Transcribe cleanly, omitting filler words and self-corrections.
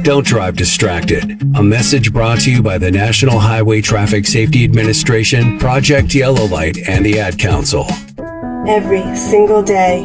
Don't drive distracted. A message brought to you by the National Highway Traffic Safety Administration, Project Yellow Light, and the Ad Council. Every single day,